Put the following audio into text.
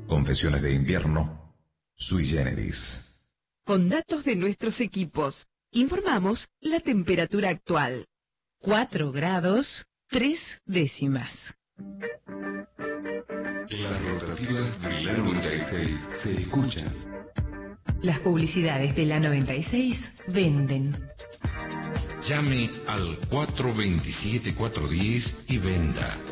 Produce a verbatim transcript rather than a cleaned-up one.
Confesiones de invierno, sui generis. Con datos de nuestros equipos, informamos la temperatura actual. cuatro grados, tres décimas. Las rotativas de la noventa y seis se escuchan. Las publicidades de la noventa y seis venden. Llame al cuatro dos siete, cuatro uno cero y venda.